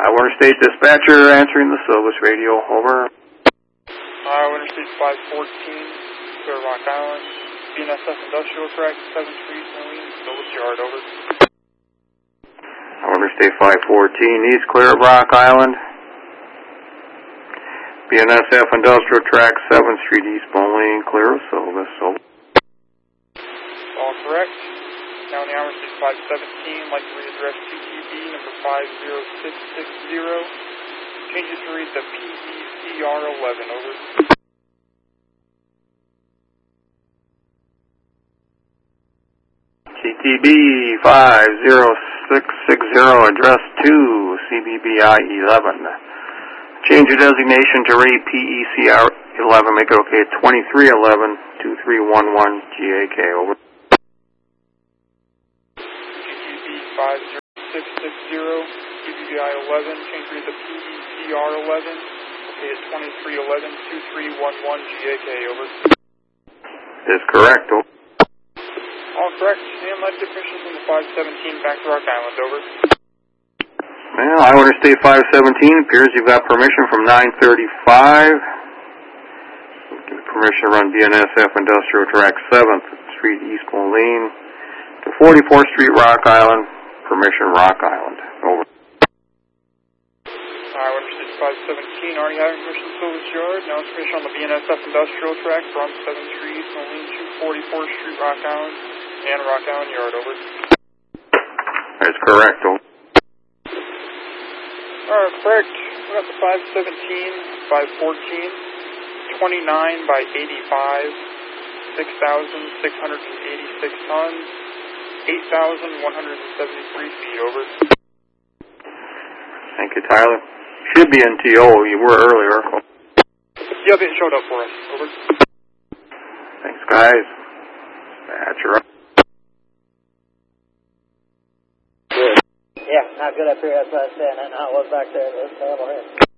Winter State Dispatcher answering the Silvis radio, over. Winter State 514, Clear Rock Island, BNSF Industrial Track, 7th Street, Moline, Silvis Yard, over. Winter State 514, East Clear Rock Island, BNSF Industrial Track, 7th Street, East Moline, clear of Silvis, over. All correct. Now in the Winter State 517, like to readdress TTB number 50660. Change it to read the PECR11, over. TTB 50660, address to CBBI 11. Change your designation to read PECR 11, make it okay at 2311 2311 GAK, over. TTB 50660, CBBI 11, change to read the PECR 11, okay at 2311 2311 GAK, over. Is correct, over. All correct. And lead definition from the 517 back to Rock Island, over. Well, Winter State 517 appears you've got permission from 935. Permission to run BNSF Industrial Track 7th Street, East Moline, to 44th Street, Rock Island. Permission, Rock Island, over. Winter State 517, already having permission to Silvis Yard. Now it's permission on the BNSF Industrial Track from 7th Street, East Moline, to 44th Street, Rock Island, and Rock Island Yard, over. That's correct, over. Correct. We got the 517, 514, 29 by 85, 6,686 tons, 8,173 feet, over. Thank you, Tyler. Should be NTO. You were earlier. Yep, it showed up for us, over. Thanks, guys. Dispatcher up. Yeah, not good up here, that's what I was saying. Not what was back there. It's terrible here.